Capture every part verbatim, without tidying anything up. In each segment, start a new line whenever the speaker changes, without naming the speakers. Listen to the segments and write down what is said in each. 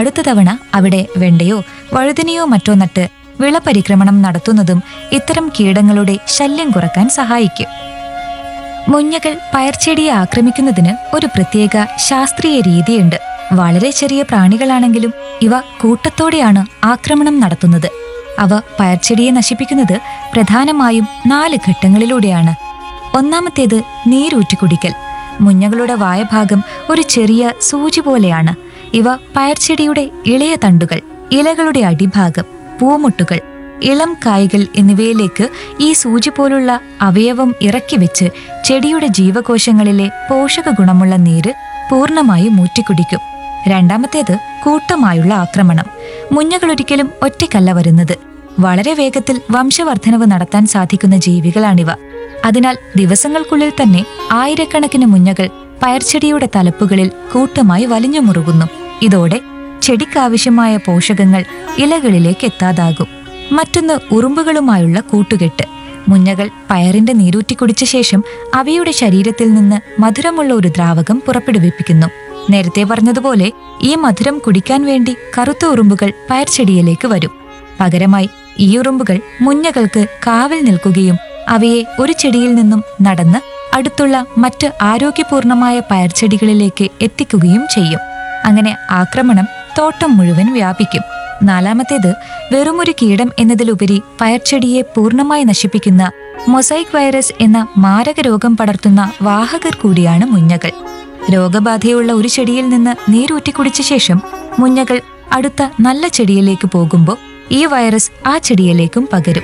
അടുത്ത തവണ അവിടെ വെണ്ടയോ വഴുതനയോ മറ്റോ നട്ട് വിളപരിക്രമണം നടത്തുന്നതും ഇത്തരം കീടങ്ങളുടെ ശല്യം കുറക്കാൻ സഹായിക്കും. മുഞ്ഞകൾ പയർച്ചെടിയെ ആക്രമിക്കുന്നതിന് ഒരു പ്രത്യേക ശാസ്ത്രീയ രീതിയുണ്ട്. വളരെ ചെറിയ പ്രാണികളാണെങ്കിലും ഇവ കൂട്ടത്തോടെയാണ് ആക്രമണം നടത്തുന്നത്. അവ പയർച്ചെടിയെ നശിപ്പിക്കുന്നത് പ്രധാനമായും നാല് ഘട്ടങ്ങളിലൂടെയാണ്. ഒന്നാമത്തേത് നീരൂറ്റി കുടിക്കൽ. മുഞ്ഞകളുടെ വായഭാഗം ഒരു ചെറിയ സൂചി പോലെയാണ്. ഇവ പയർച്ചെടിയുടെ ഇളയ തണ്ടുകൾ, ഇലകളുടെ അടിഭാഗം, പൂമുട്ടുകൾ, ഇളം കായ്കൾ എന്നിവയിലേക്ക് ഈ സൂചി പോലുള്ള അവയവം ഇറക്കി വെച്ച് ചെടിയുടെ ജീവകോശങ്ങളിലെ പോഷക ഗുണമുള്ള നീര് പൂർണ്ണമായി മൂറ്റിക്കുടിക്കും. രണ്ടാമത്തേത് കൂട്ടമായുള്ള ആക്രമണം. മുഞ്ഞകളൊരിക്കലും ഒറ്റയ്ക്കല്ല വരുന്നത്. വളരെ വേഗത്തിൽ വംശവർദ്ധനവ് നടത്താൻ സാധിക്കുന്ന ജീവികളാണിവ. അതിനാൽ ദിവസങ്ങൾക്കുള്ളിൽ തന്നെ ആയിരക്കണക്കിന് മുഞ്ഞകൾ പയർച്ചെടിയുടെ തലപ്പുകളിൽ കൂട്ടമായി വലിഞ്ഞു മുറുകുന്നു. ഇതോടെ ചെടിക്കാവശ്യമായ പോഷകങ്ങൾ ഇലകളിലേക്ക് എത്താതാകും. മറ്റൊന്ന് ഉറുമ്പുകളുമായുള്ള കൂട്ടുകെട്ട്. മുഞ്ഞകൾ പയറിന്റെ നീരൂറ്റി കുടിച്ച ശേഷം അവയുടെ ശരീരത്തിൽ നിന്ന് മധുരമുള്ള ഒരു ദ്രാവകം പുറപ്പെടുവിപ്പിക്കുന്നു. നേരത്തെ പറഞ്ഞതുപോലെ ഈ മധുരം കുടിക്കാൻ വേണ്ടി കറുത്ത ഉറുമ്പുകൾ പയർച്ചെടിയിലേക്ക് വരും. പകരമായി ഈ ഉറുമ്പുകൾ മുഞ്ഞകൾക്ക് കാവൽ നിൽക്കുകയും അവയെ ഒരു ചെടിയിൽ നിന്നും നടന്ന് അടുത്തുള്ള മറ്റ് ആരോഗ്യപൂർണമായ പയർച്ചെടികളിലേക്ക് എത്തിക്കുകയും ചെയ്യും. അങ്ങനെ ആക്രമണം തോട്ടം മുഴുവൻ വ്യാപിക്കും. നാലാമത്തേത് വെറുമൊരു കീടം എന്നതിലുപരി പയർച്ചെടിയെ പൂർണ്ണമായി നശിപ്പിക്കുന്ന മൊസൈക് വൈറസ് എന്ന മാരക രോഗം പടർത്തുന്ന വാഹകർ കൂടിയാണ് മുഞ്ഞകൾ. രോഗബാധയുള്ള ഒരു ചെടിയിൽ നിന്ന് നീരൂറ്റി കുടിച്ച ശേഷം മുഞ്ഞകൾ അടുത്ത നല്ല ചെടിയിലേക്ക് പോകുമ്പോൾ ഈ വൈറസ് ആ ചെടിയിലേക്കും പകരും.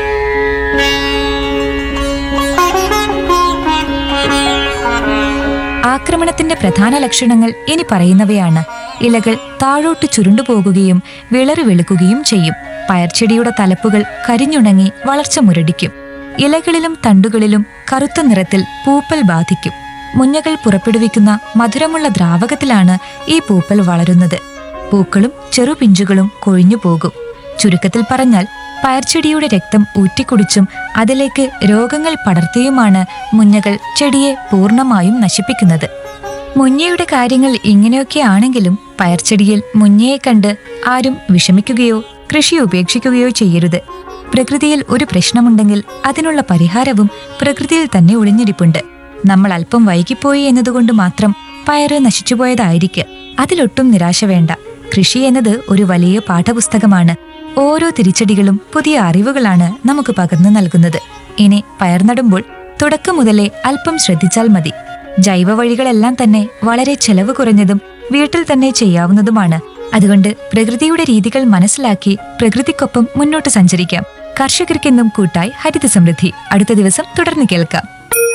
ആക്രമണത്തിന്റെ പ്രധാന ലക്ഷണങ്ങൾ ഇനി പറയുന്നവയാണ്. ഇലകൾ താഴോട്ട് ചുരുണ്ടുപോകുകയും വിളറി വെളുക്കുകയും ചെയ്യും. പയർച്ചെടിയുടെ തലപ്പുകൾ കരിഞ്ഞുണങ്ങി വളർച്ച മുരടിക്കും. ഇലകളിലും തണ്ടുകളിലും കറുത്ത നിറത്തിൽ പൂപ്പൽ ബാധിക്കും. മുഞ്ഞകൾ പുറപ്പെടുവിക്കുന്ന മധുരമുള്ള ദ്രാവകത്തിലാണ് ഈ പൂപ്പൽ വളരുന്നത്. പൂക്കളും ചെറുപിഞ്ചുകളും കൊഴിഞ്ഞു പോകും. ചുരുക്കത്തിൽ പറഞ്ഞാൽ പയർച്ചെടിയുടെ രക്തം ഊറ്റിക്കുടിച്ചും അതിലേക്ക് രോഗങ്ങൾ പടർത്തിയുമാണ് മുഞ്ഞകൾ ചെടിയെ പൂർണ്ണമായും നശിപ്പിക്കുന്നത്. മുഞ്ഞയുടെ കാര്യങ്ങൾ ഇങ്ങനെയൊക്കെ ആണെങ്കിലും പയർച്ചെടിയിൽ മുഞ്ഞയെ കണ്ട് ആരും വിഷമിക്കുകയോ കൃഷി ഉപേക്ഷിക്കുകയോ ചെയ്യരുത്. പ്രകൃതിയിൽ ഒരു പ്രശ്നമുണ്ടെങ്കിൽ അതിനുള്ള പരിഹാരവും പ്രകൃതിയിൽ തന്നെ ഒളിഞ്ഞിരിപ്പുണ്ട്. നമ്മൾ അല്പം വൈകിപ്പോയി എന്നതുകൊണ്ട് മാത്രം പയറ് നശിച്ചുപോയതായിരിക്കുക. അതിലൊട്ടും നിരാശ വേണ്ട. കൃഷി എന്നത് ഒരു വലിയ പാഠപുസ്തകമാണ്. ഓരോ തിരിച്ചടികളും പുതിയ അറിവുകളാണ് നമുക്ക് പകർന്നു നൽകുന്നത്. ഇനി പയർ നടുമ്പോൾ തുടക്കം മുതലേ അല്പം ശ്രദ്ധിച്ചാൽ മതി. ജൈവ വഴികളെല്ലാം തന്നെ വളരെ ചെലവ് കുറഞ്ഞതും വീട്ടിൽ തന്നെ ചെയ്യാവുന്നതുമാണ്. അതുകൊണ്ട് പ്രകൃതിയുടെ രീതികൾ മനസ്സിലാക്കി പ്രകൃതിക്കൊപ്പം മുന്നോട്ട് സഞ്ചരിക്കാം. കർഷകർക്കെന്നും കൂട്ടായി ഹരിത സമൃദ്ധി. അടുത്ത ദിവസം തുടർന്ന് കേൾക്കാം.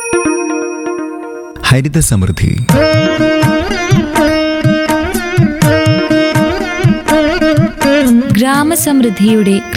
ഹരിത സമൃദ്ധി.
ഗ്രാമസമൃദ്ധിയുടെ